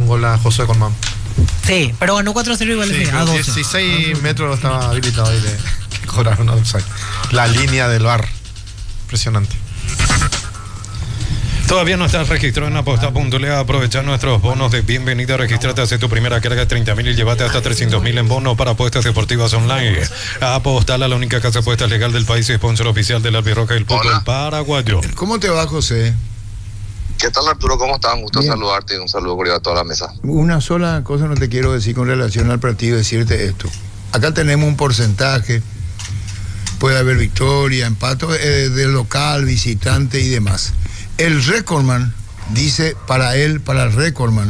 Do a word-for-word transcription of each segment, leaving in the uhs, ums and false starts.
un gol a José Colmán. Sí, pero ganó cuatro a cero igual, sí, a doce. dieciséis metros estaba habilitado ahí de cobrar un offside. La línea del V A R. Impresionante. Todavía no estás registrado en aposta.le. Aprovecha nuestros bonos de bienvenida. Regístrate, hace tu primera carga de treinta mil y llévate hasta trescientos mil en bonos para apuestas deportivas online. Apostar, la única casa de apuestas legal del país y sponsor oficial del Albirroja del fútbol paraguayo. ¿Cómo te va, José? ¿Qué tal, Arturo? ¿Cómo estás? Un gusto Bien. saludarte y un saludo cordial a toda la mesa. Una sola cosa no te quiero decir con relación al partido, decirte esto. Acá tenemos un porcentaje, puede haber victoria, empate eh, de local, visitante y demás. El recordman dice para él, para el recordman,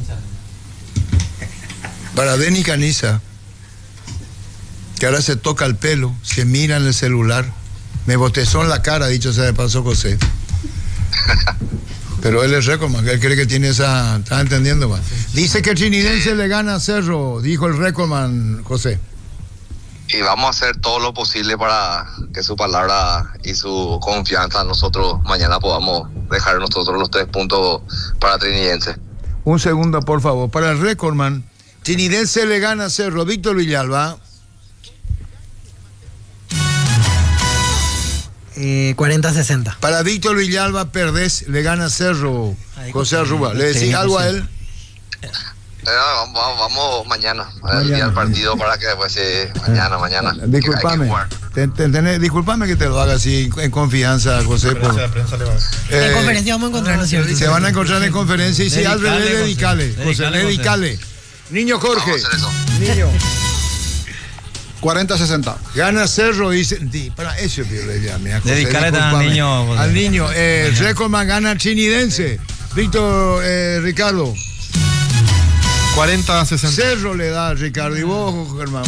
para Denny Caniza, que ahora se toca el pelo, se mira en el celular, me botezó en la cara, dicho sea de paso, José. Pero él es recordman, él cree que tiene esa... ¿Estás entendiendo, man? Dice que Trinidense le gana a Cerro, dijo el recordman, José. Y vamos a hacer todo lo posible para que su palabra y su confianza nosotros mañana podamos dejar nosotros los tres puntos para Trinidense. Un segundo, por favor. Para el recordman, Trinidense le gana a Cerro. Víctor Villalba. Eh, cuarenta a sesenta. Para Víctor Villalba, perdés, le gana a Cerro. José Arruba. ¿Le decís algo a él? Eh, vamos, vamos, vamos mañana, al día del partido para que después eh, mañana, mañana. Disculpame, te, te, te, disculpame que te lo haga así en confianza, José. Por, la prensa le va. Eh, en conferencia vamos a encontrarnos, ¿cierto? Se van a encontrar en conferencia y si al revés, dedicale, José, dedicale. Niño Jorge. Vamos a hacer eso. Niño. cuarenta a sesenta. Gana Cerro, dice. Di, para eso, dedicale al niño. José. Al niño. Eh, Recordman gana Trinidense. Víctor, eh, Ricardo. cuarenta a sesenta. Cerro le da a Ricardo. ¿Y vos, Germán?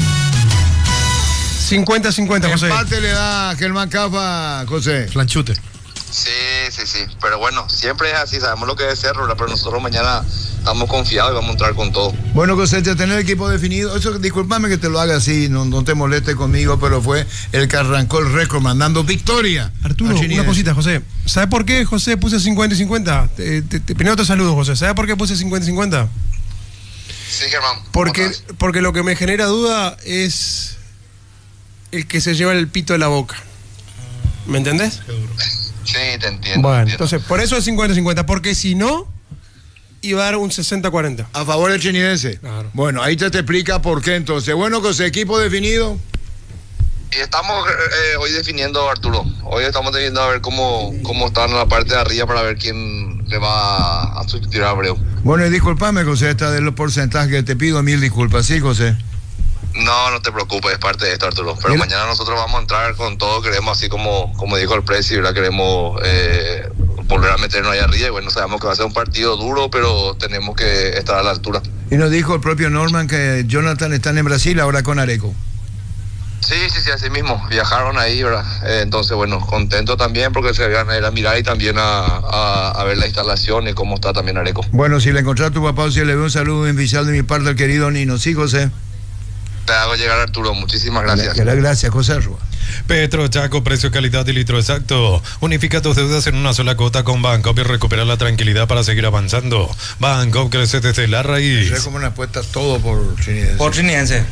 cincuenta a cincuenta, José. Empate le da a Germán Cafa, José. Planchute. Sí, sí, sí. Pero bueno, siempre es así. Sabemos lo que es Cerro, pero nosotros mañana estamos confiados y vamos a entrar con todo. Bueno, José, ya tener el equipo definido. Eso, discúlpame que te lo haga así, no, no te moleste conmigo, pero fue el que arrancó el récord mandando victoria. Arturo, una cosita, José. ¿Sabes por qué, José, puse cincuenta y cincuenta? Te, te, te, primero te saludo, José. ¿Sabes por qué puse cincuenta y cincuenta? Sí, Germán. Porque, porque lo que me genera duda es el que se lleva el pito de la boca. ¿Me entendés? Sí, te entiendo. Bueno, entiendo. entonces, por eso es cincuenta cincuenta, porque si no, iba a dar un sesenta cuarenta. A favor del Trinidense. Claro. Bueno, ahí te, te explica por qué entonces. Bueno, José, equipo definido. Y estamos eh, hoy definiendo, Arturo. Hoy estamos definiendo a ver cómo, cómo están en la parte de arriba para ver quién le va a sustituir a Abreu. Bueno, y discúlpame, José, esta de los porcentajes, te pido mil disculpas, ¿sí, José? No, no te preocupes, es parte de esto, Arturo. Pero Mira. mañana nosotros vamos a entrar con todo, queremos, así como, como dijo el presi, ¿verdad? Queremos eh, volver a meternos ahí arriba. Y bueno, sabemos que va a ser un partido duro, pero tenemos que estar a la altura. Y nos dijo el propio Norman que Jonathan está en Brasil ahora con Areco. Sí, sí, sí, así mismo. Viajaron ahí, ¿verdad? Eh, entonces, bueno, contento también porque se van a ir a mirar y también a, a, a ver la instalación y cómo está también Areco. Bueno, si le encontrás a tu papá, o si le veo un saludo oficial de mi parte al querido Nino. Sí, José. Te hago llegar, Arturo. Muchísimas gracias. Gracias, José Arrua. Petro Chaco, precio, calidad y litro exacto. Unifica tus deudas en una sola cuota con Bancopp y recupera la tranquilidad para seguir avanzando. Bancopp crece desde la raíz. Es como una apuesta todo por Trinidense. Por Trinidense.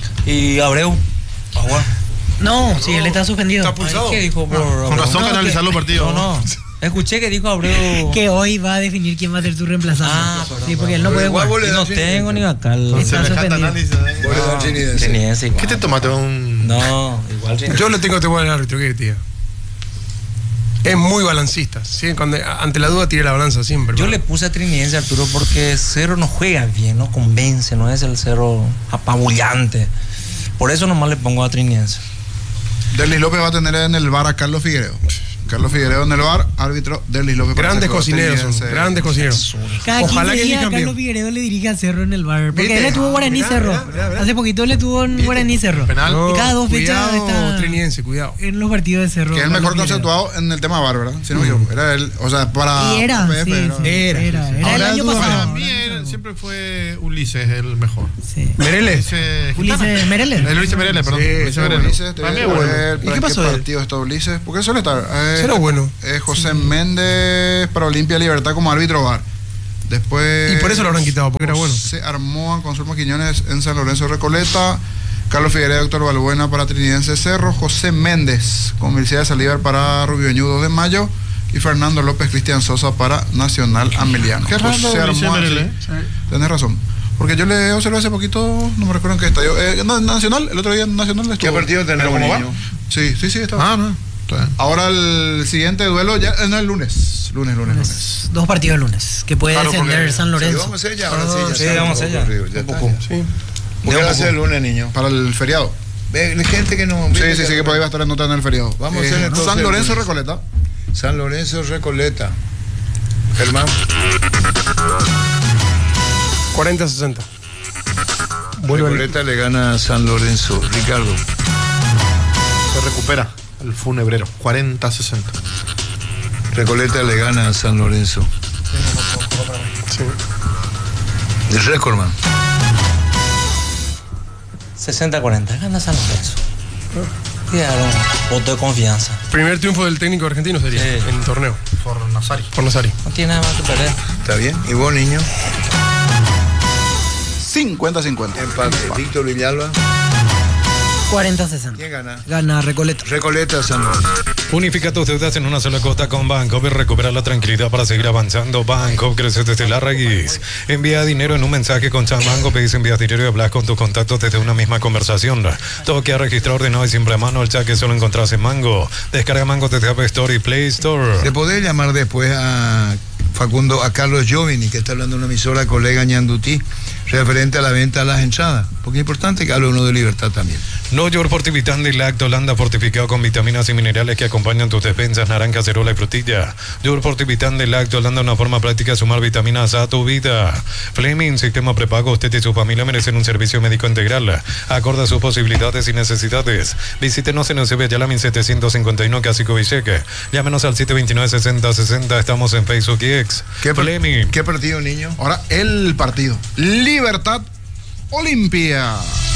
Y Abreu. Agua. No, sí, él está suspendido. Está pulsado. Ay, ¿qué dijo por Con Abreu? razón No, que analizar los partidos. No, no. Escuché que dijo Abreu. Que hoy va a definir quién va a ser su reemplazante. Ah, perdón, sí, porque él perdón. no puede Pero igual jugar. vos le Yo no das Trinidense. tengo ni acá. Con Está semejante suspendido. análisis. ¿eh? Vos le das Trinidense. Trinidense igual. ¿Qué te tomaste? Un... No, igual Trinidense. Yo le tengo temor al árbitro, ¿qué tío? Es muy balancista. ¿Sí? Cuando, ante la duda tira la balanza siempre. Yo ¿no? le puse a Trinidense, Arturo, porque Cerro no juega bien, no convence, no es el Cerro apabullante. Por eso nomás le pongo a Trinidense. Derlis López va a tener en el bar a Carlos Figueiredo. Carlos Figueiredo en el bar, árbitro Derlis López. Grandes cocineros son, Trinidense. grandes cocineros. Cada Ojalá quince que días elijan bien. Carlos Figueiredo le dirige a Cerro en el bar. Porque ¿Viste? él le tuvo Guaraní Mirá, Cerro. mirá, mirá, mirá. Hace poquito le tuvo en Guaraní Cerro. Penal. No, y cada dos fechas cuidado, está Trinidense, cuidado. en los partidos de Cerro. Que es el Carlos mejor Figueiredo. conceptuado en el tema bar, ¿verdad? Si no me equivoco. Era él, o sea, para. Y era, P F, sí, era. sí, Era, era, sí, sí. era el Ahora año duda- pasado. Para mí él siempre fue Ulises el mejor. Sí. Mereles. Ulises, Ulises Mereles. El Ulises Mereles, perdón. Sí, Ulises sí, Mereles. Ulises, te Para mí voy es a bueno. ver ¿Y para qué qué pasó de él? partido está Ulises. Porque suele estar. Eh, Será bueno. eh, José Méndez para Olimpia Libertad como árbitro bar. Después. Y por eso lo habrán quitado, porque era bueno. Se armó con Zulma Quiñones en San Lorenzo Recoleta. Carlos Figueredo, Héctor Balbuena para Trinidense Cerro. José Méndez con Mircea Salívar para Rubio Ñudo de Mayo. Y Fernando López Cristian Sosa para Nacional Ameliano. Qué raro, Se armó dice así. Merele. Sí, tenés razón. Porque yo le observé hace poquito, no me recuerdo en qué estadio. Eh, no, Nacional, el otro día en Nacional estuvo. ¿Qué partido tenemos, ¿Cómo va? niño? Sí, sí, sí, estaba. Ah, no. Está bien. Ahora el siguiente duelo ya eh, no, el lunes. Lunes, lunes, lunes. Dos partidos el lunes, que puede Claro, descender porque- San Sí, Lorenzo. vamos a hacer ya, ahora sí, ya Sí, está vamos a todo hacer ya. corrido, ya está, ya. Sí. ¿Por qué va a ser el lunes, niño? Para el feriado. Ve, la gente que no. Sí, sí, sí, que por ahí va a estar anotando en el feriado. Vamos a hacer entonces San el Lorenzo lunes. Recoleta. San Lorenzo Recoleta. Germán. cuarenta a sesenta. Vuelve el- Recoleta le gana a San Lorenzo. Ricardo. Se recupera el funebrero. cuarenta a sesenta. Recoleta le gana a San Lorenzo. El Recordman. sesenta a cuarenta. Gana San Lorenzo. Claro, voto de confianza. Primer triunfo del técnico argentino sería Sí. en el torneo. Por Nazari. Por Nazari. No tiene nada más que perder. ¿Está bien? ¿Y vos, niño? cincuenta a cincuenta. Empate. Víctor Villalba. cuarenta a sesenta. ¿Quién gana? Gana Recoleta. Recoleta San Lorenzo. Unifica tus deudas en una sola cuota con Banco y recupera la tranquilidad para seguir avanzando. Banco crece desde la raíz. Envía dinero en un mensaje con Chan Mango, pedís envías dinero y hablas con tus contactos desde una misma conversación. Todo queda registrado, ordenado y siempre a mano. El chat que solo encontrás en Mango. Descarga Mango desde App Store y Play Store. ¿Le podés llamar después a Facundo, a Carlos Giovini, que está hablando de una emisora, colega Ñandutí, referente a la venta de las entradas? Porque es importante que hable uno de Libertad también. No York Fortivitán de Lacto Holanda fortificado con vitaminas y minerales que acompañan tus despensas, naranja, cerola y frutilla. York Fortivitán de Lacto Holanda, una forma práctica de sumar vitaminas a tu vida. Fleming, sistema prepago, usted y su familia merecen un servicio médico integral, acorde a sus posibilidades y necesidades. Visítenos en Eusebio Ayala mil setecientos cincuenta y uno, Casico Vicheque. Llámenos al siete dos nueve, sesenta sesenta, estamos en Facebook y X. ¿Qué, par- Fleming. ¿Qué partido, niño? Ahora el partido. Libertad Olimpia.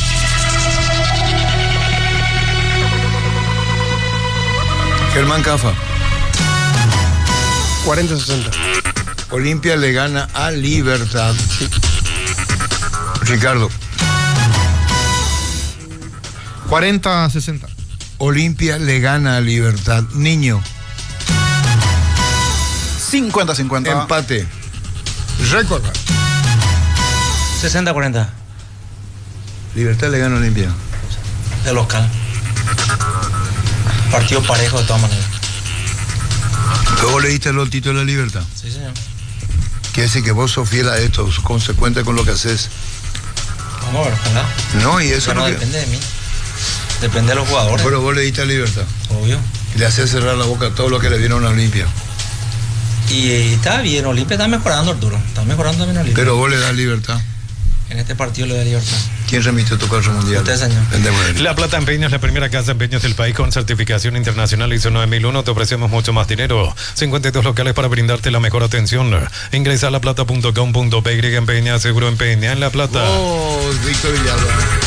Germán Cafa. cuarenta a sesenta. Olimpia le gana a Libertad. Ricardo. cuarenta a sesenta. Olimpia le gana a Libertad. Niño. cincuenta a cincuenta. Empate. Récord. sesenta a cuarenta. Libertad le gana a Olimpia. De local. Partido parejo de todas maneras. Luego leíste el título de la Libertad. Sí, señor. Quiere decir que vos sos fiel a esto, sos consecuente con lo que haces. Vamos a ver, ojalá. No, y eso Pero no no que- depende de mí. Depende de los jugadores. Pero vos le diste a Libertad. Obvio. Y le haces cerrar la boca a todo lo que le vieron a Olimpia. Y eh, está bien, Olimpia está mejorando, Arturo. Está mejorando también Olimpia. Pero vos le das Libertad. En este partido le da libertad. ¿Quién remitió tu carro mundial? Usted, señor. Vendemos el- La Plata Empeño es la primera casa de empeños del país con certificación internacional I S O nueve mil uno. Te ofrecemos mucho más dinero. cincuenta y dos locales para brindarte la mejor atención. Ingresa a laplata punto com punto pe y empeña, seguro empeña en La Plata. Oh, Víctor Villalba.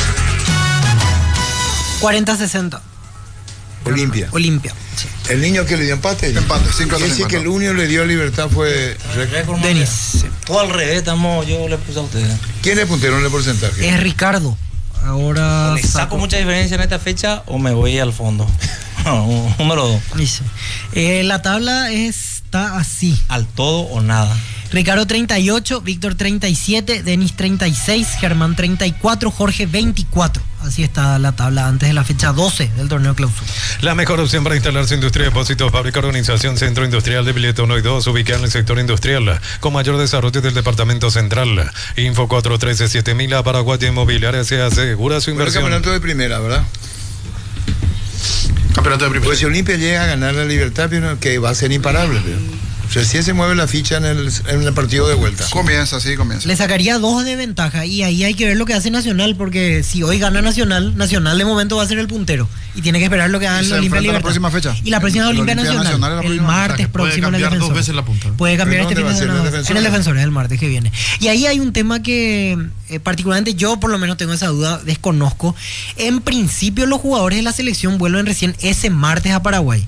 cuarenta a sesenta. Olimpia. Olimpia. Sí. El niño que le dio empate. Empate, cinco a Quiere decir cincuenta. que el único le dio a Libertad fue. Récord Denis. mundial. Sí. Todo al revés, estamos, yo le puse a ustedes. ¿Quién es puntero en el porcentaje? Es Ricardo. Ahora ¿Le saco mucha diferencia en esta fecha o me voy al fondo? Número dos. Dice, eh, la tabla está así. Al todo o nada. Ricardo treinta y ocho, Víctor treinta y siete, Denis treinta y seis, Germán treinta y cuatro, Jorge veinticuatro. Así está la tabla antes de la fecha doce del torneo clausura. La mejor opción para instalar su industria de depósitos, fábrica, organización, centro industrial de Billete uno y dos, ubicada en el sector industrial, con mayor desarrollo del departamento central. Info cuatro uno tres siete mil, a Paraguay Inmobiliaria se asegura su Bueno, el inversión. campeonato de primera, ¿verdad? Campeonato de primera. Pues si Olimpia llega a ganar la Libertad, pero que va a ser imparable. Pero. Recién se mueve la ficha en el, en el partido de vuelta. Comienza, sí, comienza. Le sacaría dos de ventaja y ahí hay que ver lo que hace Nacional, porque si hoy gana Nacional, Nacional de momento va a ser el puntero y tiene que esperar lo que haga Y en se la Olimpia enfrenta a la Libertad. próxima fecha. Y la próxima El Olimpia Olimpia Nacional, Nacional es la el próxima martes fecha. Puede próximo en el cambiar dos Defensor. veces la punta. Puede cambiar ¿Pero este dónde fin de va a ser? ¿En el semana. Defensor? En el Defensor, es el martes que viene. Y ahí hay un tema que eh, particularmente yo por lo menos tengo esa duda, desconozco. En principio los jugadores de la selección vuelven recién ese martes a Paraguay.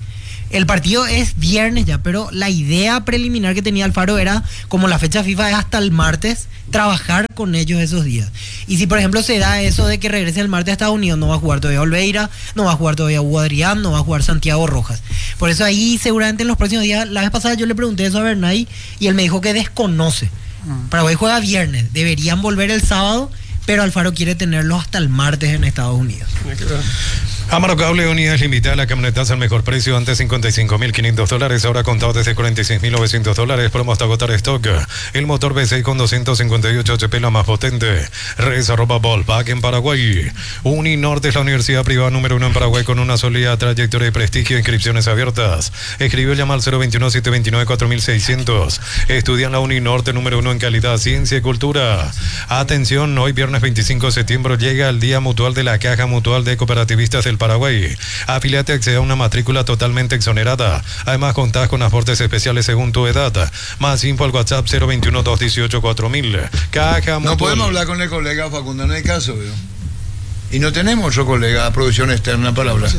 El partido es viernes ya, pero la idea preliminar que tenía Alfaro era, como la fecha FIFA es hasta el martes, trabajar con ellos esos días. Y si por ejemplo se da eso de que regrese el martes a Estados Unidos, no va a jugar todavía Olveira, no va a jugar todavía Hugo Adrián, no va a jugar Santiago Rojas. Por eso ahí seguramente en los próximos días, la vez pasada yo le pregunté eso a Bernay y él me dijo que desconoce. Paraguay juega viernes, deberían volver el sábado, pero Alfaro quiere tenerlo hasta el martes en Estados Unidos. Amaro Cable, unidades limitadas, la camionetaza al mejor precio, antes cincuenta y cinco mil quinientos dólares, ahora contado desde cuarenta y seis mil novecientos dólares, promo hasta agotar stock. El motor V seis con doscientos cincuenta y ocho H P, la más potente. Res arroba Volpac en Paraguay. Uninorte es la universidad privada número uno en Paraguay con una sólida trayectoria y prestigio, inscripciones abiertas. Escribió llama al cero veintiuno, setecientos veintinueve, cuatro mil seiscientos. Estudia en la Uninorte número uno en calidad, ciencia y cultura. Atención, hoy viernes veinticinco de septiembre llega el Día Mutual de la Caja Mutual de Cooperativistas del Paraguay. Afiliate, accede a una matrícula totalmente exonerada. Además, contás con aportes especiales según tu edad. Más info al WhatsApp cero veintiuno, doscientos dieciocho, cuatro mil. Caja Mutual. No podemos hablar con el colega Facundo, no hay caso, ¿veo? Y no tenemos otro colega, producción externa para hablar.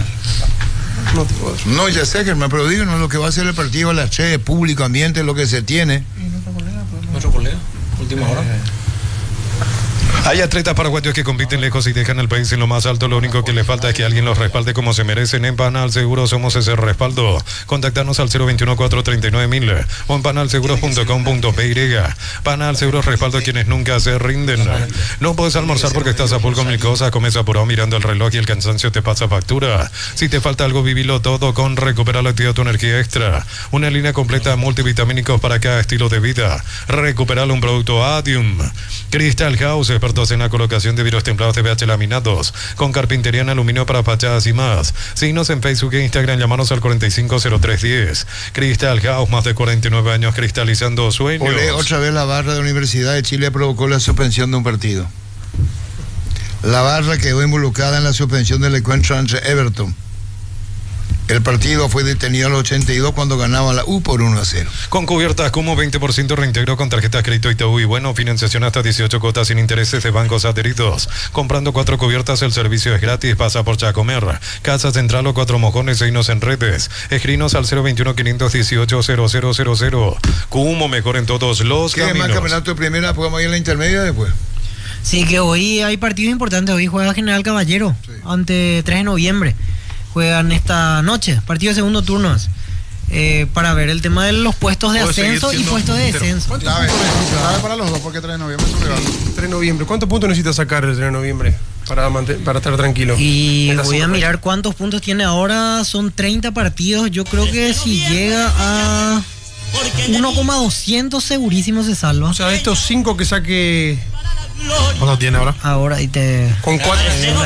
No, te puedo decir. No, ya sé, Germán, pero digo, no, lo que va a hacer el partido, la Che, público, ambiente, lo que se tiene. Nuestro colega, última hora. Hay atletas paraguayos que compiten lejos y dejan el país en lo más alto. Lo único que les falta es que alguien los respalde como se merecen. En Panal Seguros somos ese respaldo. Contactanos al cero veintiuno, cuatrocientos treinta y nueve mil o en panal seguros punto com punto p y. Panal Seguros, respaldo a quienes nunca se rinden. No puedes almorzar porque estás a full con mil cosas. Comes apurado mirando el reloj y el cansancio te pasa factura. Si te falta algo, vivilo todo con Recuperar la Actividad Tu Energía Extra. Una línea completa de multivitamínicos para cada estilo de vida. Recuperar un producto Adium. Crystal House, expertos en la colocación de vidrios templados de P H laminados, con carpintería en aluminio para fachadas y más. Síguenos en Facebook e Instagram, llamanos al cuarenta y cinco cero tres diez. Crystal House, más de cuarenta y nueve años cristalizando sueños. Olé, otra vez la barra de la Universidad de Chile provocó la suspensión de un partido. La barra quedó involucrada en la suspensión del encuentro entre Everton. El partido fue detenido al ochenta y dos cuando ganaba la U por uno a cero. Con cubiertas como veinte por ciento reintegro con tarjetas crédito Itaú y bueno, financiación hasta dieciocho cuotas sin intereses de bancos adheridos. Comprando cuatro cubiertas el servicio es gratis, pasa por Chacomer. Casa Central o Cuatro Mojones, seguinos en redes. Escrinos al cero veintiuno, quinientos dieciocho, cero cero cero cero. Cumo, mejor en todos los ¿Qué caminos. más campeonato de primera? ¿Podemos ir en la intermedia después? Sí, que hoy hay partidos importantes. Hoy juega General Caballero, sí, ante tres de noviembre. Juegan esta noche, partido de segundo turno, eh, para ver el tema de los puestos de ascenso y puestos de descenso. Clave, clave para los dos, porque tres de noviembre es un rival. tres de noviembre. ¿Cuántos puntos necesita sacar el tres de noviembre para, para estar tranquilo? Y voy a mirar cuántos puntos tiene ahora. Son treinta partidos. Yo creo que si llega a uno coma doscientos segurísimo se salva. O sea, de estos cinco que saque... ¿Cuánto tiene ahora? Ahora y te... Con cuatro...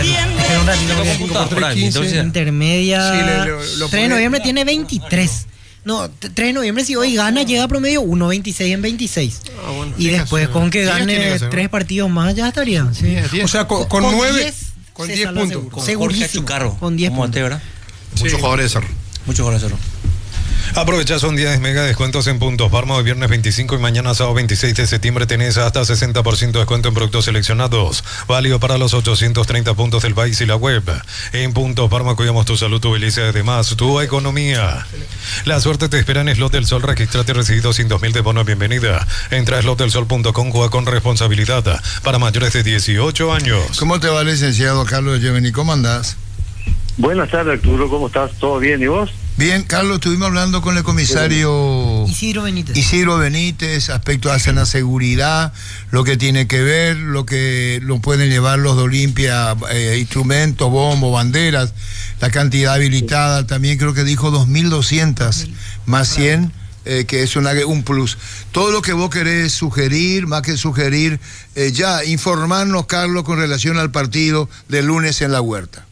Es un ratito porque cinco por tres, quince. Intermedia. Sí, le- le- lo tres de noviembre tiene veintitrés. No, tres de noviembre si hoy gana llega a promedio uno veintiséis en veintiséis. Ah, bueno. Y después con que diez tiene gane que ser, ¿no? tres partidos más ya estaría. Sí. O sea, con, con nueve... diez Con se diez salva puntos. seguro. Con Segurísimo. Jorge Achucarro. Con diez como puntos. Ate, ¿verdad? Muchos Sí. jugadores de Cerro. Muchos goles, Cerro. Aprovecha, son días mega descuentos en Puntos Parma. Hoy viernes veinticinco y mañana sábado veintiséis de septiembre tenés hasta sesenta por ciento de descuento en productos seleccionados. Válido para los ochocientos treinta puntos del país y la web. En Puntos Parma cuidamos tu salud, tu belleza y además tu economía. La suerte te espera en Slot del Sol. Registrate y recibí doscientos mil de bono de bienvenida. Entra a slot del sol punto com, juega con responsabilidad para mayores de dieciocho años. ¿Cómo te va, licenciado Carlos Yeveni? ¿Cómo andás? Buenas tardes, Arturo, ¿cómo estás? ¿Todo bien? ¿Y vos? Bien, Carlos, estuvimos hablando con el comisario Isidro Benítez. Isidro Benítez, aspecto de la seguridad, lo que tiene que ver, lo que lo pueden llevar los de Olimpia, eh, instrumentos, bombos, banderas, la cantidad habilitada, también creo que dijo dos mil doscientos más cien, eh, que es una, un plus. Todo lo que vos querés sugerir, más que sugerir, eh, ya informarnos, Carlos, con relación al partido del lunes en la Huerta.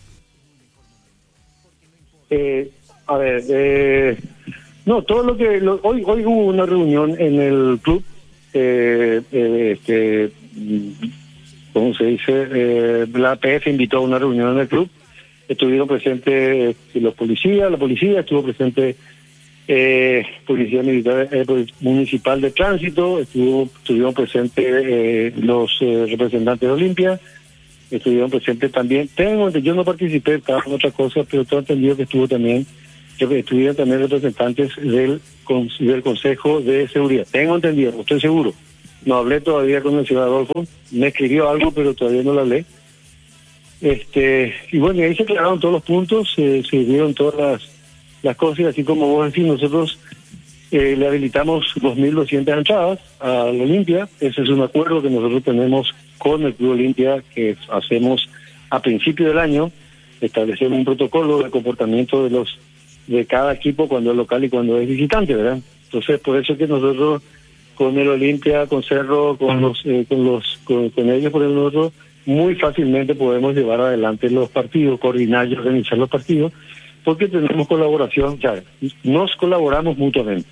Eh, a ver, eh, no, todo lo que... Lo, hoy hoy hubo una reunión en el club, eh, eh, este, ¿cómo se dice? Eh, la A P F invitó a una reunión en el club. Estuvieron presentes eh, los policías, la policía, estuvo presente eh, Policía Militar eh, Municipal de Tránsito, estuvo estuvieron presentes eh, los eh, representantes de Olimpia, estuvieron presentes también, tengo, yo no participé, estaba en otra cosa, pero tengo entendido que estuvo también que estuvieran también representantes del, del Consejo de Seguridad. Tengo entendido, no estoy seguro. No hablé todavía con el señor Adolfo, me escribió algo, pero todavía no lo hablé. Este, y bueno, y ahí se aclararon todos los puntos, eh, se dieron todas las, las cosas, así como vos decís, nosotros eh, le habilitamos dos mil doscientas entradas a la Olimpia. Ese es un acuerdo que nosotros tenemos con el Club Olimpia, que hacemos a principio del año, establecemos un protocolo de comportamiento de los de cada equipo cuando es local y cuando es visitante, ¿verdad? Entonces, por eso es que nosotros con el Olimpia, con Cerro, con los eh, con los con, con ellos, por el otro, muy fácilmente podemos llevar adelante los partidos, coordinar y organizar los partidos, porque tenemos colaboración, o sea, nos colaboramos mutuamente.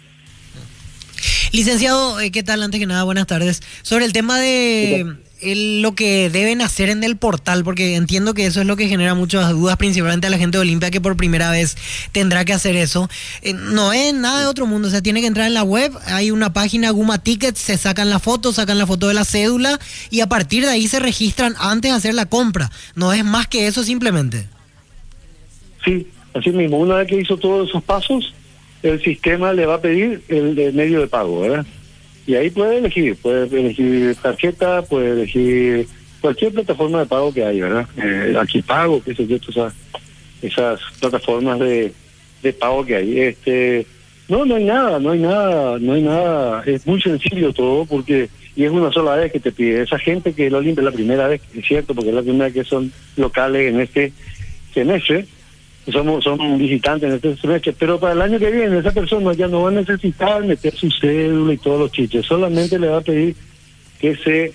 Licenciado, ¿qué tal? Antes que nada, buenas tardes. Sobre el tema de el, lo que deben hacer en el portal, porque entiendo que eso es lo que genera muchas dudas, principalmente a la gente de Olimpia, que por primera vez tendrá que hacer eso. Eh, no es nada de otro mundo, o sea, tiene que entrar en la web, hay una página Guma Tickets, se sacan la foto, sacan la foto de la cédula y a partir de ahí se registran antes de hacer la compra. No es más que eso simplemente. Sí, así mismo. Una vez que hizo todos esos pasos, el sistema le va a pedir el, el medio de pago, ¿verdad? Y ahí puede elegir, puede elegir tarjeta, puede elegir cualquier plataforma de pago que hay, ¿verdad? Eh, aquí pago, qué sé yo, esas, esas plataformas de, de pago que hay. Este, no, no hay nada, no hay nada, no hay nada, es muy sencillo todo, porque, y es una sola vez que te pide. Esa gente que lo limpia la primera vez, es cierto, porque es la primera que son locales en este semestre, somos son visitantes en este semestre, pero para el año que viene esa persona ya no va a necesitar meter su cédula y todos los chiches, solamente le va a pedir que se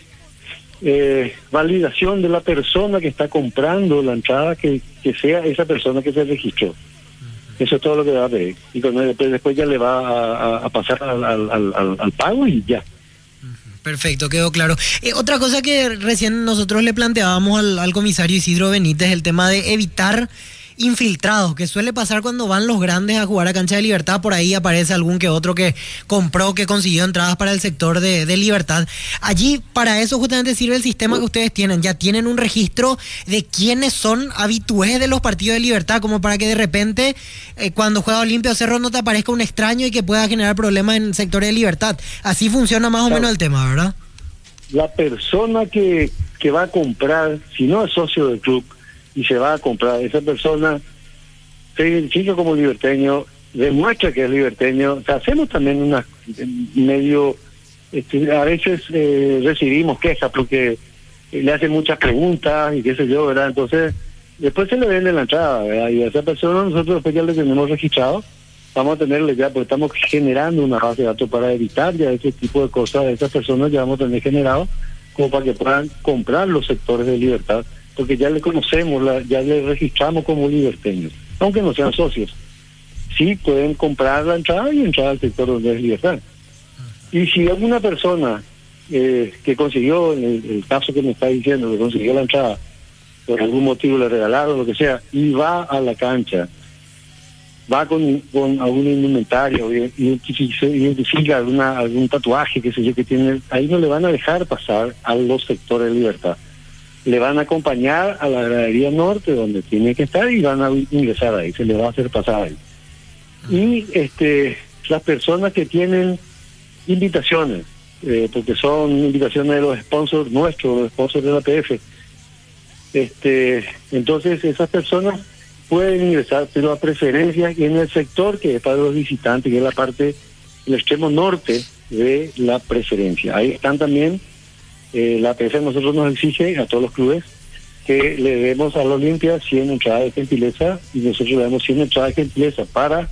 eh, validación de la persona que está comprando la entrada, que, que sea esa persona que se registró. Eso es todo lo que va a pedir, y con, después, después ya le va a, a, a pasar al, al, al, al pago y ya. Perfecto, quedó claro. Eh, otra cosa que recién nosotros le planteábamos al, al comisario Isidro Benítez, el tema de evitar infiltrados, que suele pasar cuando van los grandes a jugar a Cancha de Libertad. Por ahí aparece algún que otro que compró, que consiguió entradas para el sector de, de Libertad. Allí, para eso justamente sirve el sistema que ustedes tienen. Ya tienen un registro de quiénes son habitués de los partidos de Libertad, como para que de repente, eh, cuando juega Olimpia o Cerro, no te aparezca un extraño y que pueda generar problemas en sectores de Libertad. Así funciona más o menos el tema, ¿verdad? La persona que, que va a comprar, si no es socio del club, y se va a comprar, esa persona se identifica como liberteño, demuestra que es liberteño. O sea, hacemos también una medio, este, a veces eh, recibimos quejas porque le hacen muchas preguntas y qué sé yo, ¿verdad? Entonces, después se le vende la entrada, ¿verdad? Y a esa persona nosotros después ya le tenemos registrado, vamos a tenerle ya, porque estamos generando una base de datos para evitar ya ese tipo de cosas. Esas personas ya vamos a tener generado como para que puedan comprar los sectores de Libertad, porque ya le conocemos, la, ya le registramos como liberteños, aunque no sean socios. Sí pueden comprar la entrada y entrar al sector donde es Libertad. Y si alguna persona eh, que consiguió, en el, el caso que me está diciendo, que consiguió la entrada, por algún motivo le regalaron, lo que sea, y va a la cancha, va con, con algún indumentario, identifica, identifica alguna, algún tatuaje, que sé yo, que tiene, ahí no le van a dejar pasar a los sectores de Libertad. Le van a acompañar a la gradería norte donde tiene que estar y van a ingresar ahí, se le va a hacer pasar ahí. Y este las personas que tienen invitaciones, eh, porque son invitaciones de los sponsors nuestros, los sponsors de la P F, este entonces esas personas pueden ingresar, pero a preferencia en el sector que es para los visitantes, que es la parte, el extremo norte de la preferencia. Ahí están también. Eh, la P F nosotros nos exige a todos los clubes que le demos a la Olimpia cien entradas de gentileza, y nosotros le damos cien entradas de gentileza para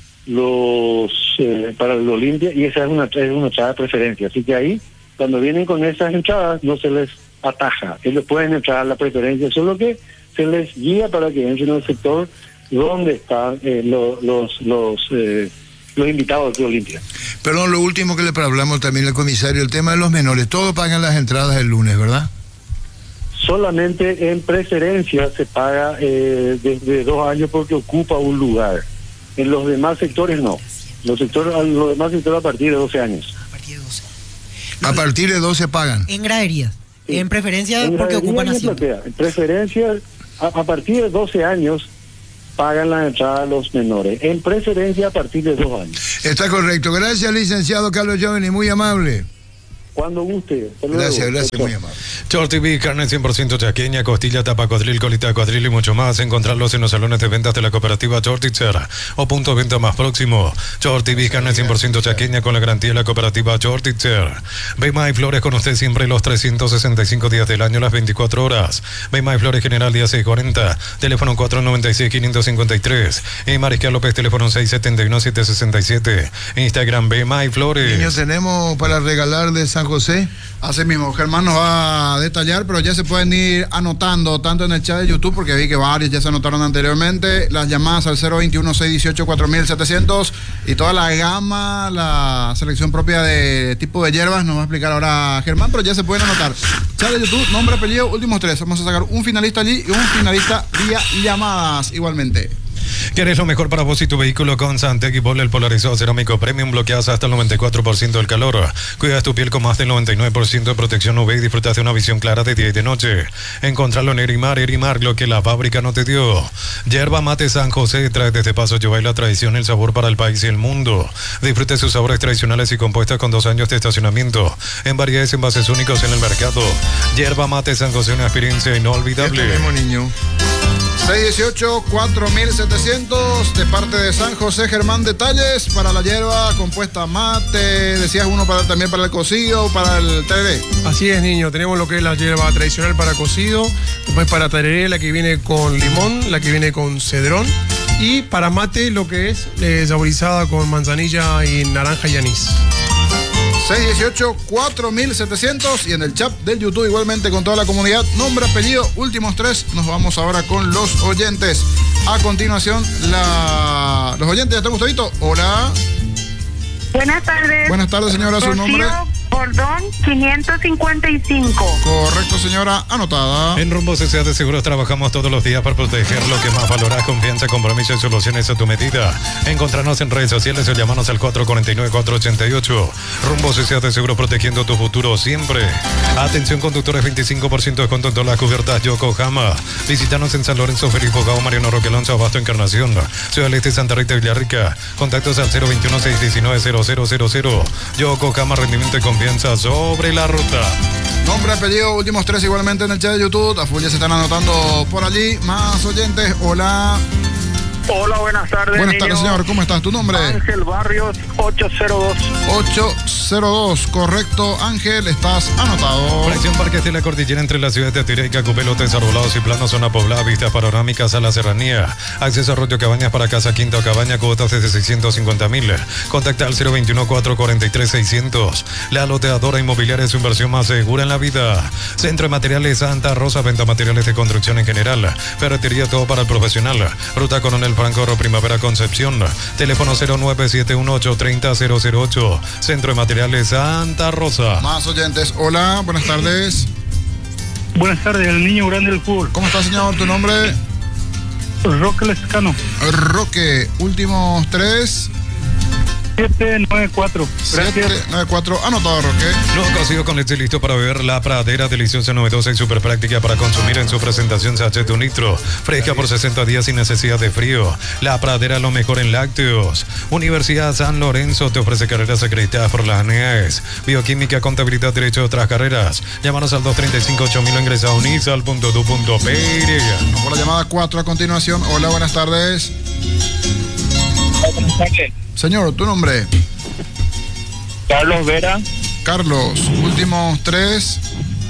los eh, para el Olimpia, y esa es una, es una entrada de preferencia. Así que ahí, cuando vienen con esas entradas, no se les ataja, ellos pueden entrar a la preferencia, solo que se les guía para que entren al sector donde están eh, lo, los los eh, los invitados de Olimpia. Perdón, lo último que le hablamos también al comisario, el tema de los menores, todos pagan las entradas el lunes, ¿verdad? Solamente en preferencia se paga eh, desde dos años porque ocupa un lugar. En los demás sectores no. Los sectores, los demás sectores a partir de doce años. A partir de doce. A partir de doce pagan. En graderías. Sí. En preferencia en porque ocupan asiento. En preferencia, a, a partir de doce años, pagan la entrada a los menores, en preferencia a partir de dos años. Está correcto. Gracias, licenciado Carlos Giovani, muy amable. Cuando guste. Hasta luego. Gracias, gracias, muy amable. Short T V, carne cien por ciento chaqueña, costilla, tapa cuadril, colita de cuadril y mucho más. Encontrarlos en los salones de ventas de la cooperativa Chortitzer o punto de venta más próximo. Short T V, carne cien por ciento chaqueña con la garantía de la cooperativa Chortitzer. Bema y Flores con usted siempre los trescientos sesenta y cinco días del año, las veinticuatro horas. Bema y Flores General día seiscientos cuarenta, teléfono cuatro nueve seis, cinco cinco tres. Y Mariscal López, teléfono seis siete uno, siete seis siete. Instagram Bema y Flores. Niños, tenemos para regalar de San José. Así mismo, Germán nos va a detallar, pero ya se pueden ir anotando tanto en el chat de YouTube, porque vi que varios ya se anotaron anteriormente, las llamadas al cero veintiuno, seiscientos dieciocho, cuatro mil setecientos y toda la gama, la selección propia de tipo de hierbas, nos va a explicar ahora Germán, pero ya se pueden anotar. Chat de YouTube, nombre, apellido, últimos tres. Vamos a sacar un finalista allí y un finalista vía llamadas igualmente. ¿Quieres lo mejor para vos y tu vehículo? Con Santec y Bol, el polarizado cerámico premium, bloqueas hasta el noventa y cuatro por ciento del calor. Cuidas tu piel con más del noventa y nueve por ciento de protección U V y disfrutas de una visión clara de día y de noche. Encontralo en Erimar, Erimar, lo que la fábrica no te dio. Yerba Mate San José trae desde Paso Yobay la tradición, el sabor para el país y el mundo. Disfrute sus sabores tradicionales y compuestas con dos años de estacionamiento en variedades envases únicos en el mercado. Yerba Mate San José, una experiencia inolvidable. Tenemos, niño. seis dieciocho, cuatro mil setecientos de parte de San José. Germán, detalles para la hierba compuesta mate, decías uno para también para el cocido, para el tereré. Así es, niño, tenemos lo que es la hierba tradicional para cocido, después para tereré la que viene con limón, la que viene con cedrón, y para mate lo que es eh, saborizada con manzanilla y naranja y anís. seis dieciocho, cuatro mil setecientos y en el chat del YouTube igualmente con toda la comunidad. Nombre, apellido, últimos tres. Nos vamos ahora con los oyentes. A continuación, la... los oyentes, ¿ya tenemos todito? Hola. Buenas tardes. Buenas tardes, señora. ¿Su nombre? Bordón, quinientos cincuenta y cinco. Correcto, señora. Anotada. En Rumbo C C A de Seguros trabajamos todos los días para proteger lo que más valoras: confianza, compromiso y soluciones a tu medida. Encontrarnos en redes sociales o llamarnos al cuatro cuatro nueve, cuatro ocho ocho. Rumbo C C A de Seguros, protegiendo tu futuro siempre. Atención, conductores, veinticinco por ciento de descuento en todas las cubiertas Yokohama. Visítanos en San Lorenzo, Feliz Bogao, Mariano Roque Alonso, Abasto, Encarnación, Ciudad del Este, Santa Rita, Villarrica. Contactos al cero veintiuno, seiscientos diecinueve, cero cero cero cero. Yokohama, rendimiento y confianza sobre la ruta. Nombre, apellido, últimos tres igualmente en el chat de YouTube. A full ya se están anotando por allí. Más oyentes. Hola. Hola, buenas tardes. Buenas niño. tardes, señor. ¿Cómo estás? ¿Tu nombre? Ángel Barrios, ocho cero dos. ocho cero dos, correcto. Ángel, estás anotado. Fracción Parques de la Cordillera entre las ciudades de Tirá y Cacupé, lotes arbolados y planos, zona poblada, vistas panorámicas a la serranía. Acceso a Arroyo Cabañas para casa, quinta o cabaña, cuotas desde seiscientos cincuenta mil. Contacta al cero veintiuno, cuatro cuatro tres, seiscientos. La loteadora inmobiliaria es su inversión más segura en la vida. Centro de Materiales Santa Rosa, venta materiales de construcción en general. Ferretería, todo para el profesional. Ruta Coronel Franco, Primavera Concepción. Teléfono cero nueve siete uno ocho tres cero cero cero ocho. Centro de Materiales Santa Rosa. Más oyentes. Hola, buenas tardes. Buenas tardes, el niño grande del fútbol. ¿Cómo está, señor? ¿Tu nombre? Roque Lescano. Roque, últimos tres. siete nueve cuatro. siete nueve cuatro, anotado, Roque. Nuevo cocido con leche listo para beber. La Pradera, deliciosa, novedosa y súper práctica para consumir en su presentación sachet de un litro. Fresca por sesenta días sin necesidad de frío. La Pradera, lo mejor en lácteos. Universidad San Lorenzo te ofrece carreras acreditadas por las A N E A S. Bioquímica, contabilidad, derecho de otras carreras. Llámanos al dos tres cinco, ocho mil o ingresa a unisal punto edu punto pe. Por la llamada cuatro a continuación. Hola, buenas tardes. Buenas tardes. Señor, ¿tu nombre? Carlos Vera. Carlos, últimos tres.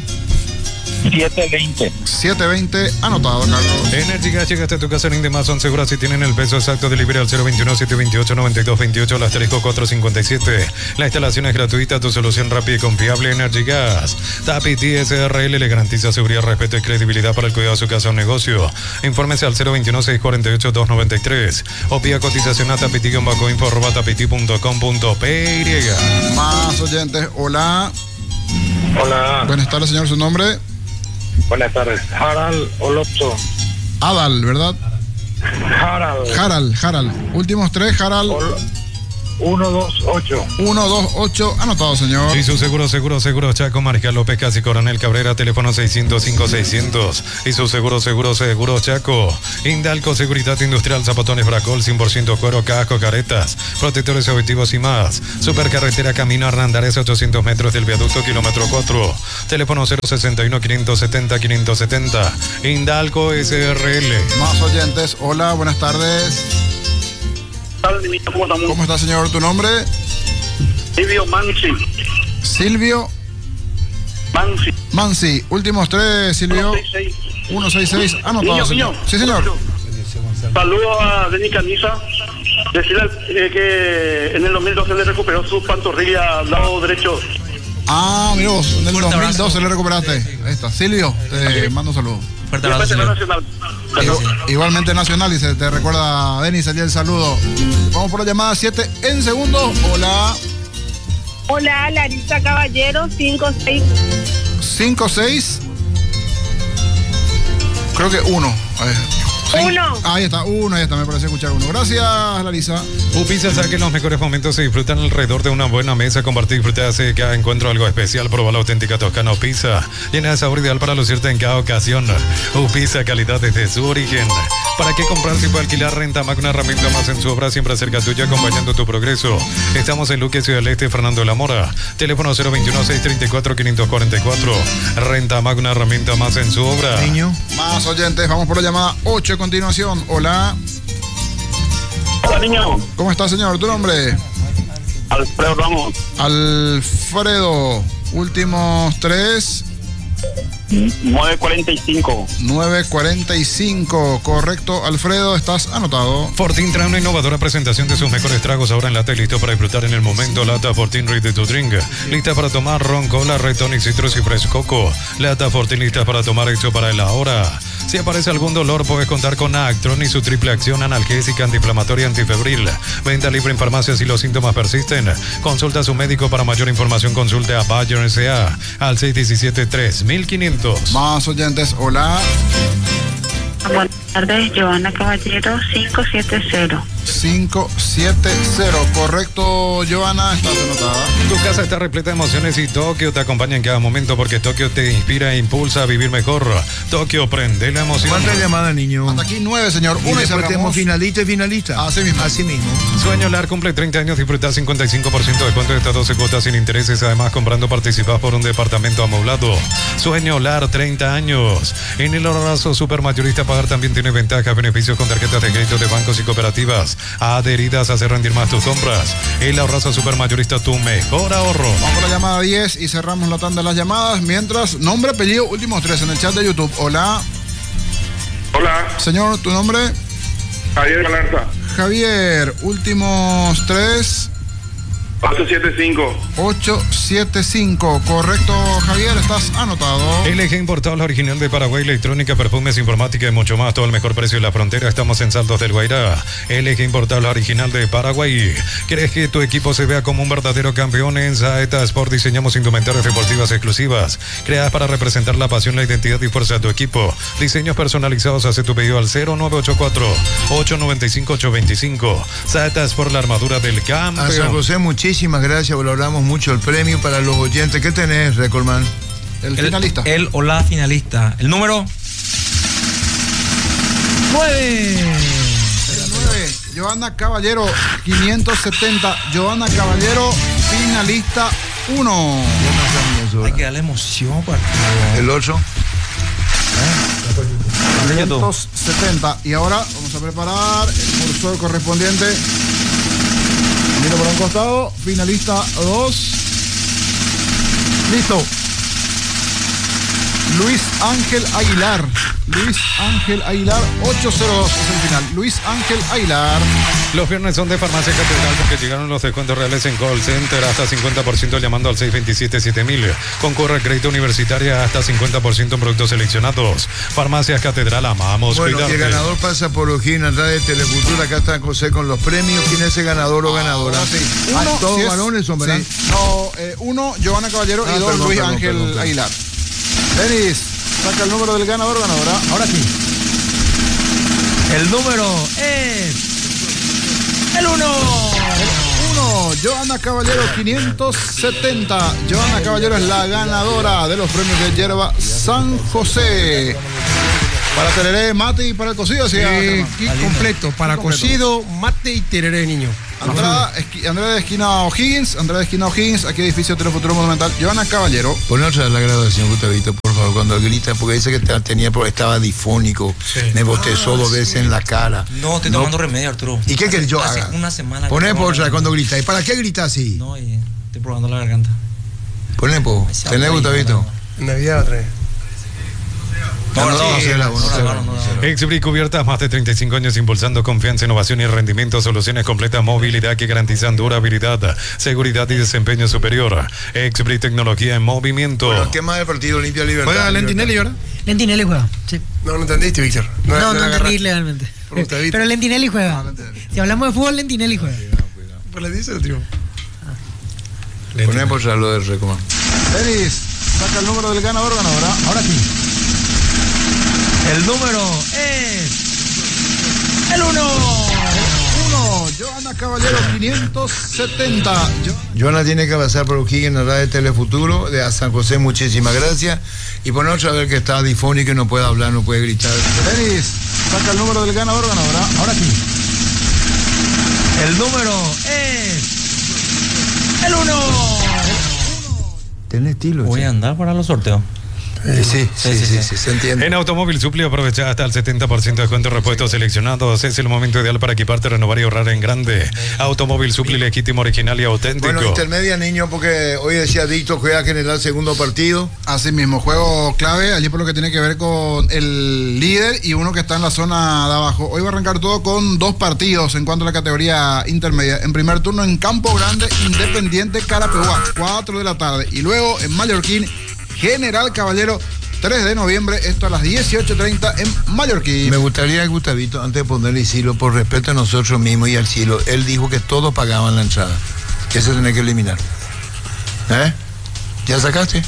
siete veinte. siete veinte, anotado, Carlos. Energy Gas llega hasta tu casa en Indemás. Son seguras si tienen el peso exacto. Delivery al cero veintiuno, setecientos veintiocho, noventa y dos veintiocho, al asterisco cuatrocientos cincuenta y siete. La instalación es gratuita, tu solución rápida y confiable. Energy Gas. Tapiti S R L le garantiza seguridad, respeto y credibilidad para el cuidado de su casa o negocio. Infórmese al cero veintiuno, seiscientos cuarenta y ocho, doscientos noventa y tres o pida cotización a tapiti-info arroba tapiti punto com punto pe. Más oyentes. Hola. Hola. Buenas tardes, señor. ¿Su nombre? Buenas tardes. Harald Olopso. Adal, ¿verdad? Harald. Harald, Harald. Últimos tres, Harald. Ol uno dos ocho. uno dos ocho, anotado, señor. Y su seguro, seguro, seguro Chaco, Mariscal López, Casi Coronel Cabrera, teléfono seiscientos cinco seiscientos. Y su seguro, seguro, seguro Chaco. Indalco, Seguridad Industrial, Zapatones Bracol, cien por ciento cuero, casco, caretas, protectores auditivos y más. Supercarretera Camino Arnandares, ochocientos metros del viaducto, kilómetro cuatro. Teléfono cero sesenta y uno, quinientos setenta, quinientos setenta. Indalco S R L. Más oyentes, hola, buenas tardes. ¿Cómo estamos? ¿Cómo está, señor? ¿Tu nombre? Silvio Mansi. Silvio Mansi. Mansi. Últimos tres, Silvio. uno seis seis. Anotado, Niño, señor. niño. Sí, señor. Saludo a Denis Caniza. Decirle eh, que en el dos mil doce le recuperó su pantorrilla al lado derecho. Ah, mira vos, en el Fuerte dos mil doce abrazo. le recuperaste. Ahí está. Silvio, te mando un saludo. Fuerte Y abrazo, después de la señor. Nacional. Igual- Igualmente Nacional, y se te recuerda, Denis, allí el saludo. Vamos por la llamada siete en segundos. Hola. Hola, Larisa Caballero, cinco seis. cinco seis. Creo que uno. A ver. Uno. Ahí está, uno, ahí está, me parece escuchar uno. Gracias, Larisa. Upisa sabe que los mejores momentos se disfrutan alrededor de una buena mesa. Compartir y disfrutar hace cada encuentro algo especial. Probar la auténtica Toscana Upisa, llena de sabor ideal para lucirte en cada ocasión. Upisa, calidad desde su origen. ¿Para qué comprar si puede alquilar? Renta Mac, una herramienta más en su obra, siempre cerca tuya, acompañando tu progreso. Estamos en Luque, Ciudad del Este, Fernando de la Mora. Teléfono cero veintiuno, seiscientos treinta y cuatro, quinientos cuarenta y cuatro. Renta Mac, una herramienta más en su obra. Niño. Más oyentes, vamos por la llamada ocho a continuación. Hola. Hola, niño. ¿Cómo está, señor? ¿Tu nombre? Alfredo Ramos. Alfredo. Últimos tres. nueve cuarenta y cinco. nueve cuarenta y cinco. Correcto, Alfredo, estás anotado. Fortin trae una innovadora presentación de sus mejores tragos ahora en lata y listo para disfrutar en el momento. Lata Fortin Ready to Drink. Lista para tomar ron, cola, red tonic, citrus y fresh coco. Lata Fortin lista para tomar, hecho para el ahora. Si aparece algún dolor, puedes contar con Actron y su triple acción analgésica, antiinflamatoria, antifebril. Venta libre en farmacias si los síntomas persisten. Consulta a su médico. Para mayor información, consulte a Bayer S A al seis uno siete, tres mil quinientos. Más oyentes, hola. Buenas tardes, Joana Caballero, cinco siete cero. cinco siete cero. Correcto, Joana, estás anotada. Tu casa está repleta de emociones y Tokio te acompaña en cada momento porque Tokio te inspira e impulsa a vivir mejor. Tokio, prende la emoción. ¿Cuántas llamadas, niño? Hasta aquí nueve, señor. Y Uno y después cerramos. tenemos finalista y finalista. Así mismo. Así mismo. Sueño Lar cumple treinta años, disfruta cincuenta y cinco por ciento de descuento de estas doce cuotas sin intereses. Además, comprando participas por un departamento amoblado. Sueño Lar, treinta años. En el ahorrazo supermayorista pagar también tiene ventajas, beneficios con tarjetas de crédito de bancos y cooperativas adheridas a hacer rendir más tus compras. El ahorrazo supermayorista, tu mejor ahorro. Vamos por la llamada diez y cerramos la tanda de las llamadas. Mientras, nombre, apellido, últimos tres en el chat de YouTube. Hola. Hola, Señor, ¿tu nombre? Javier Galarza. Javier, últimos tres. ocho siete cinco. ocho siete cinco. Correcto, Javier, estás anotado. L G Importados, la original de Paraguay, electrónica, perfumes, informática y mucho más. Todo el mejor precio de la frontera. Estamos en Saltos del Guairá. L G Importados, la original de Paraguay. ¿Quieres que tu equipo se vea como un verdadero campeón? En Saeta Sport diseñamos indumentarias deportivas exclusivas, creadas para representar la pasión, la identidad y fuerza de tu equipo. Diseños personalizados. Hace tu pedido al cero nueve ocho cuatro, ocho nueve cinco, ocho dos cinco. Saeta Sport, la armadura del A San campeón. José, muchísimas gracias, valoramos mucho el premio para los oyentes. ¿Qué tenés, Recordman? El El, finalista. el o la finalista. El número nueve. El nueve, Joana Caballero, quinientos setenta. Joana Caballero, finalista uno. Hay que darle emoción, pues. El ocho. quinientos setenta. Y ahora vamos a preparar el cursor correspondiente. Miro por un costado. Finalista dos. Listo. Luis Ángel Aguilar. Luis Ángel Aguilar, ocho cero dos es el final. Luis Ángel Aguilar. Los viernes son de Farmacia Catedral porque llegaron los descuentos reales en call center hasta cincuenta por ciento llamando al seis dos siete, siete mil. Concurre a crédito universitaria hasta cincuenta por ciento en productos seleccionados. Farmacias Catedral, amamos Bueno, y cuidarte. el ganador pasa por Ojín, atrás de Telecultura. Acá está José con los premios. ¿Quién es el ganador o ganadora? Ahora sí. Ah, Uno, todos si es- varones son, ¿verdad? sí. No, eh, uno, Joana Caballero Ah, y dos, perdón, Luis perdón, Ángel perdón, perdón. Aguilar. Denis, saca el número del ganador o ganadora. Ahora sí. El número es el uno. uno, Joana Caballero, quinientos setenta. Joana Caballero es la ganadora de los premios de Yerba San José. Para tereré, mate y para el cocido, sí. Eh, kit completo, para completo. Cocido, mate y tereré, niño. Andrea, esqui, Andrea de Esquina O'Higgins, Andrea de Esquina O'Higgins, aquí edificio Telefuturo Monumental. Joana Caballero. Pon otra vez la graduación, Gustavito, por favor, cuando grita, porque dice que te- tenía, estaba difónico, Sí. me bostezó Ah, dos sí. veces en la cara. No, estoy No. tomando remedio, Arturo. ¿Y qué querés yo Hace haga? una semana. que Poné tomo por otra vez remedio. cuando grita. ¿Y para qué grita así? No, y estoy probando la garganta. Poné, po. Me se ¿Tenés, habla ahí, Gustavito? En Navidad trae. No, no, no, sí, se la- no, no se la- no, no, no. Exbric Cubiertas, más de treinta y cinco años impulsando confianza, innovación y rendimiento, soluciones completas, movilidad que garantizan durabilidad, seguridad y desempeño superior. Exbric Tecnología en movimiento. Bueno, ¿qué más del partido Olimpia Libertad? Juega Lentinelli, ¿verdad? Lentinelli juega. Sí. No, no entendiste, Víctor. No, no, la entendí agarraste. legalmente. Por Gustavito. Pero Lentinelli juega. Ah, Lentinelli. Si hablamos de fútbol, Lentinelli juega. Pues le dice el triunfo. Poné por otra vez lo del Recomán. Denis, saca el número del ganador, ganadora. Ahora sí. El número es el uno. uno, Joana Caballero, quinientos setenta. Jo- Joana tiene que pasar por O'Higgins en la radio de Telefuturo de a San José, muchísimas gracias. Y poner otra vez que está difónico y no puede hablar, no puede gritar. Denis, saca el número del ganador, ganadora. Ahora sí. El número es el uno. Tiene estilo. Voy che. a andar para los sorteos. Eh, sí, sí, sí, Sí, sí, sí, sí. se entiende. En Automóvil Supli aprovecha hasta el setenta por ciento de descuento en repuestos seleccionados. Es el momento ideal para equiparte, renovar y ahorrar en grande. Automóvil Supli, legítimo, original y auténtico. Bueno, intermedia, niño, porque hoy decía Víctor juega general segundo partido. Así mismo, juego clave, allí por lo que tiene que ver con el líder y uno que está en la zona de abajo. Hoy va a arrancar todo con dos partidos en cuanto a la categoría intermedia. En primer turno en Campo Grande, Independiente Carapehuá, cuatro de la tarde. Y luego en Mallorquín, General Caballero, tres de noviembre, esto a las dieciocho treinta en Mallorquín. Me gustaría, Gustavito, antes de ponerle Silo, por respeto a nosotros mismos y al Silo, él dijo que todos pagaban la entrada. Eso tiene que eliminar. ¿Eh? ¿Ya sacaste?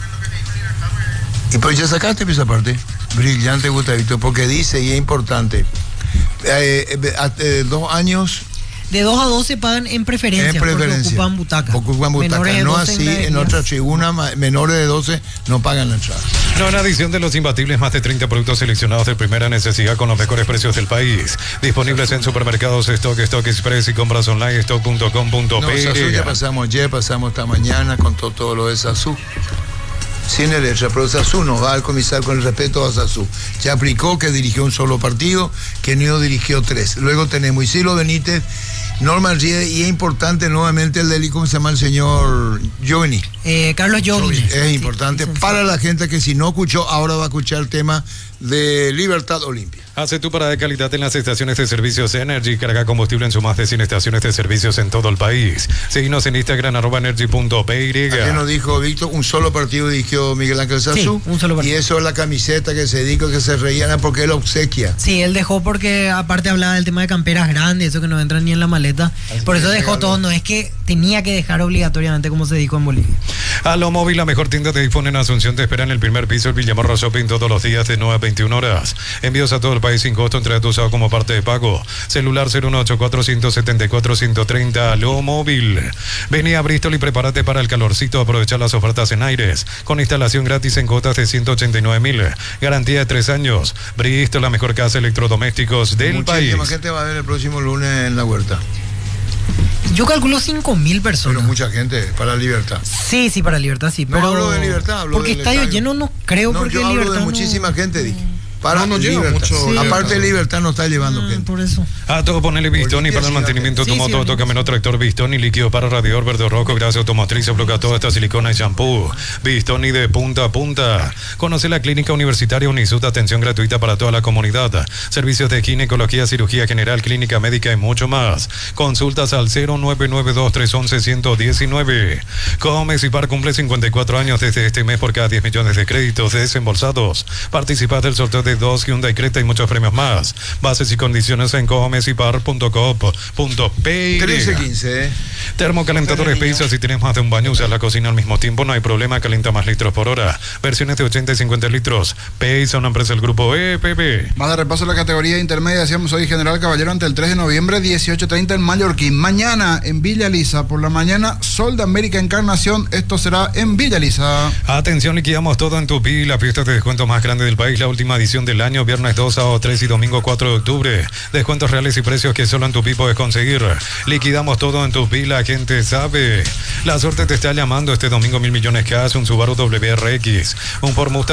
Y pues ya sacaste esa parte. Brillante, Gustavito, porque dice, y es importante, eh, eh, eh, dos años De dos a doce pagan en preferencia, en preferencia. porque ocupan butaca. Porque ocupan butaca. Menores de No doce así, en graderías. otra tribuna, ma- menores de doce no pagan la entrada. Nueva edición de Los Imbatibles, más de treinta productos seleccionados de primera necesidad con los mejores precios del país. Disponibles en supermercados Stock, Stock Express y compras online stock punto com punto No, pe. Sazú ya pasamos ayer, pasamos esta mañana con todo, todo lo de Sazú. Sin el hecho, pero Sazú nos va al comisario con el respeto a Sazú. Ya aplicó que dirigió un solo partido, que no dirigió tres. Luego tenemos Isidro Benítez, Norman Riede, y es importante nuevamente el del, ¿cómo se llama el señor Giovanni? Eh, Carlos Giovini. Es importante para la gente que si no escuchó, ahora va a escuchar el tema de Libertad Olimpia. Hace tu parada de calidad en las estaciones de servicios Energy. Carga combustible en sus más de cien estaciones de servicios en todo el país. Seguinos en Instagram, arroba energy punto py. Ayer nos dijo Víctor, un solo partido dirigió Miguel Ángel Sazú. Sí, un solo partido. Y eso es la camiseta que se dedica, que se reían porque él obsequia. Sí, él dejó porque aparte hablaba del tema de camperas grandes, eso que no entran ni en la maleta. Por eso dejó todo, no es que tenía que dejar obligatoriamente como se dijo en Bolivia. A lo móvil, la mejor tienda de iPhone en Asunción te espera en el primer piso, el Villamorra Shopping, todos los días de nueve a veintiuna horas. Envíos a todo el país sin costo, entrega tu usado como parte de pago. Celular cero uno ocho cuatro, uno siete cuatro, uno tres cero. A lo móvil. Vení a Bristol y prepárate para el calorcito. Aprovechar las ofertas en aires. Con instalación gratis en cuotas de ciento ochenta y nueve mil. Garantía de tres años. Bristol, la mejor casa de electrodomésticos del país. Muchísima gente va a ver el próximo lunes en la huerta. Yo calculo cinco mil personas. Pero mucha gente para Libertad. Sí, sí, para Libertad sí. No pero... hablo de Libertad, hablo Porque del estadio estadio. lleno no creo, No, porque yo hablo Libertad de no- muchísima gente, dije. Para No, no llega Libertad. mucho Sí. Libertad. Aparte, Libertad no está llevando Ah, gente. por eso. A todo ponerle Bistoni para el mantenimiento de tu Sí, sí, moto, sí. toca menos tractor Bistoni, líquido para radiador verde o rojo, grasa automotriz, bloquea toda esta silicona y shampoo. Bistoni de punta a punta. Conoce la clínica universitaria Unisud, atención gratuita para toda la comunidad. Servicios de ginecología, cirugía general, clínica médica y mucho más. Consultas al cero nueve nueve dos, tres uno uno, uno uno nueve. Comes y Par cumple cincuenta y cuatro años desde este mes por cada diez millones de créditos desembolsados. Participa del sorteo de Chevrolet dos, Hyundai Creta y muchos premios más. Bases y condiciones en comesipar punto com punto pe. trece quince. Termocalentadores Paisa, si tienes más de un baño, usas la cocina al mismo tiempo, no hay problema, calienta más litros por hora. Versiones de ochenta y cincuenta litros. Paisa, una empresa del grupo E P P. Más de repaso de la categoría intermedia, decíamos hoy General Caballero ante el tres de noviembre, dieciocho treinta en Mallorquín. Mañana en Villa Lisa, por la mañana, Sol de América Encarnación, esto será en Villa Lisa. Atención, liquidamos todo en Tupí, la fiesta de descuento más grande del país, la última edición del año, viernes dos, sábado tres y domingo cuatro de octubre. Descuentos reales y precios que solo en Tupí puedes conseguir. Liquidamos todo en Tupí, la gente sabe. La suerte te está llamando este domingo, mil millones cash, un Subaru W R X, un Ford Mustang